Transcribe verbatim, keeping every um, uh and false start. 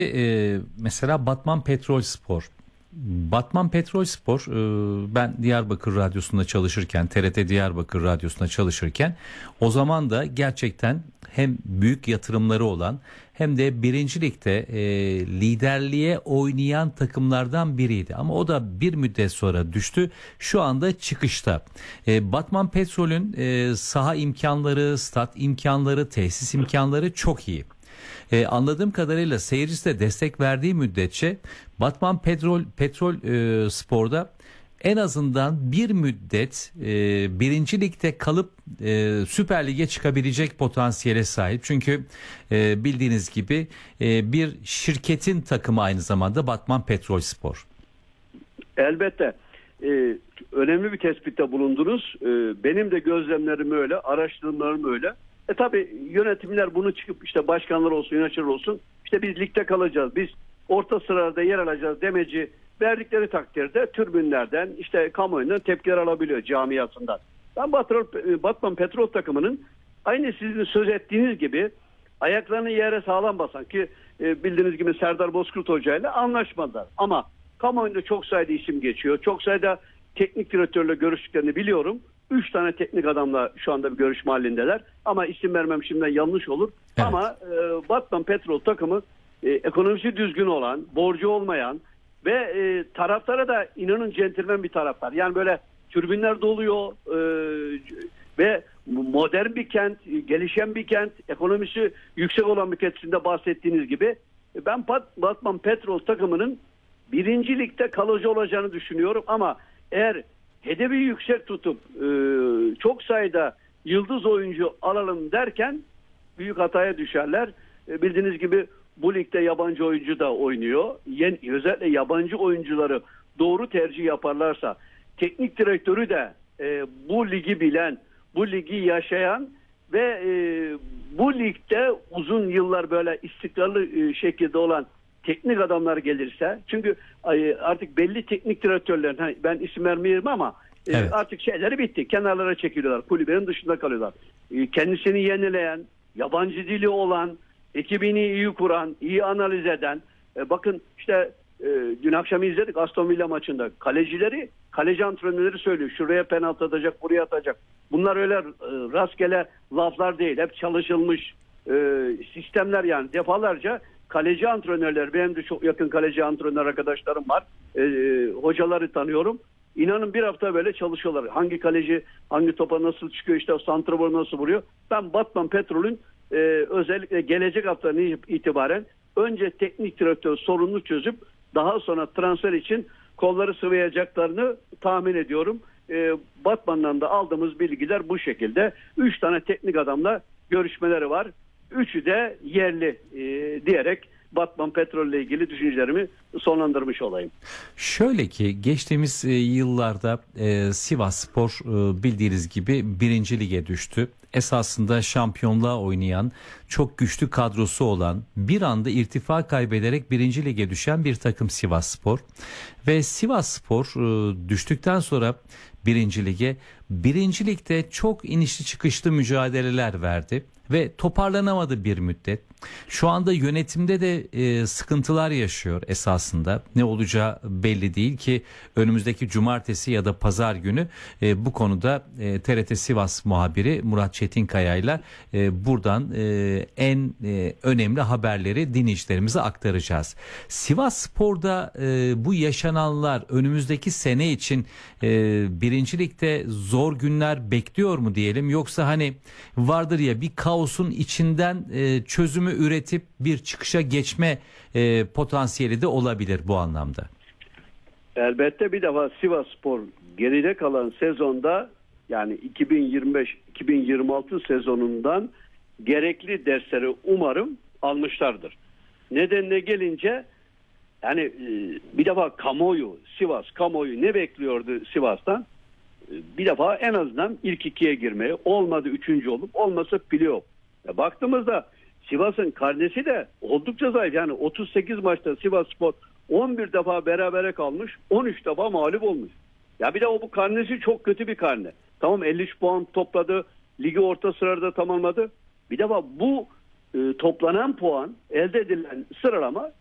Ee, mesela Batman Petrolspor. Batman Petrolspor, e, ben Diyarbakır Radyosu'nda çalışırken, T R T Diyarbakır Radyosu'nda çalışırken o zaman da gerçekten hem büyük yatırımları olan hem de birinci ligde e, liderliğe oynayan takımlardan biriydi. Ama o da bir müddet sonra düştü. Şu anda çıkışta. E, Batman Petrol'ün e, saha imkanları, stat imkanları, tesis imkanları çok iyi. Ee, anladığım kadarıyla seyircisi de destek verdiği müddetçe Batman Petrol Petrol e, Spor'da en azından bir müddet e, birinci ligde kalıp e, Süper Lig'e çıkabilecek potansiyele sahip. Çünkü e, bildiğiniz gibi e, bir şirketin takımı aynı zamanda Batman Petrol Spor. Elbette. Ee, önemli bir tespitte bulundunuz. Ee, benim de gözlemlerim öyle, araştırmalarım öyle. E tabi yönetimler bunu çıkıp işte başkanlar olsun, yöneticiler olsun, işte biz ligde kalacağız, biz orta sıralarda yer alacağız demeci verdikleri takdirde tribünlerden, işte kamuoyundan tepkiler alabiliyor, camiasından. Ben Batman, Batman Petrol takımının aynı sizin söz ettiğiniz gibi ayaklarını yere sağlam basan, ki e, bildiğiniz gibi Serdar Bozkurt Hoca ile anlaşmadılar. Ama kamuoyunda çok sayıda isim geçiyor. Çok sayıda teknik direktörle görüştüklerini biliyorum. Üç tane teknik adamla şu anda bir görüşme halindeler. Ama isim vermem şimdiden yanlış olur. Evet. Ama e, Batman Petrol takımı e, ekonomisi düzgün olan, borcu olmayan ve e, taraftara da inanın centilmen bir taraftar. Yani böyle tribünler doluyor e, ve modern bir kent, gelişen bir kent, ekonomisi yüksek olan bir kent, sizin de bahsettiğiniz gibi. Ben Batman Petrol takımının birinci ligde kalıcı olacağını düşünüyorum ama eğer hedefi yüksek tutup e, çok sayıda yıldız oyuncu alalım derken büyük hataya düşerler. E, bildiğiniz gibi bu ligde yabancı oyuncu da oynuyor. Yen, özellikle yabancı oyuncuları doğru tercih yaparlarsa, teknik direktörü de e, bu ligi bilen, bu ligi yaşayan ve e, bu ligde uzun yıllar böyle istikrarlı e, şekilde olan teknik adamlar gelirse, çünkü artık belli teknik direktörlerin, ben isim vermeyeyim ama evet, artık şeyleri bitti. Kenarlara çekiliyorlar. Kulübenin dışında kalıyorlar. Kendisini yenileyen, yabancı dili olan, ekibini iyi kuran, iyi analiz eden, bakın işte dün akşam izledik Aston Villa maçında. Kalecileri, kaleci antrenörleri söylüyor. Şuraya penaltı atacak, buraya atacak. Bunlar öyle rastgele laflar değil. Hep çalışılmış sistemler yani. Defalarca kaleci antrenörler, benim de çok yakın kaleci antrenör arkadaşlarım var. E, hocaları tanıyorum. İnanın bir hafta böyle çalışıyorlar. Hangi kaleci hangi topa nasıl çıkıyor, işte santrafor nasıl vuruyor. Ben Batman Petrol'ün e, özellikle gelecek haftadan itibaren önce teknik direktör sorununu çözüp daha sonra transfer için kolları sıvayacaklarını tahmin ediyorum. E, Batman'dan da aldığımız bilgiler bu şekilde. Üç tane teknik adamla görüşmeleri var. Üçü de yerli e, diyerek Batman Petrol ile ilgili düşüncelerimi sonlandırmış olayım. Şöyle ki geçtiğimiz e, yıllarda e, Sivasspor e, bildiğiniz gibi birinci lige düştü. Esasında şampiyonluğa oynayan, çok güçlü kadrosu olan, bir anda irtifa kaybederek birinci lige düşen bir takım Sivasspor. Ve Sivasspor e, düştükten sonra birinci lige, birinci ligde çok inişli çıkışlı mücadeleler verdi ve toparlanamadı bir müddet. Şu anda yönetimde de e, sıkıntılar yaşıyor esasında. Ne olacağı belli değil ki önümüzdeki cumartesi ya da pazar günü e, bu konuda e, T R T Sivas muhabiri Murat Çetinkaya ile e, buradan e, en e, önemli haberleri dinleyicilerimize aktaracağız. Sivasspor'da e, bu yaşananlar önümüzdeki sene için e, birinci ligde zor günler bekliyor mu diyelim, yoksa hani vardır ya bir kaosun içinden e, çözümü üretip bir çıkışa geçme e, potansiyeli de olabilir bu anlamda. Elbette bir defa Sivasspor geride kalan sezonda, yani iki bin yirmi beş iki bin yirmi altı sezonundan gerekli dersleri umarım almışlardır. Nedenine gelince yani e, bir defa kamuoyu, Sivas kamuoyu ne bekliyordu Sivas'tan? E, bir defa en azından ilk ikiye girmeye, olmadı üçüncü olup olmasa playoff. E, baktığımızda Sivas'ın karnesi de oldukça zayıf. Yani otuz sekiz maçta Sivasspor on bir defa berabere kalmış, on üç defa mağlup olmuş. Ya bir de o bu karnesi çok kötü bir karne. Tamam, elli üç puan topladı, ligi orta sırada tamamladı. Bir defa bu e, toplanan puan, elde edilen sıralama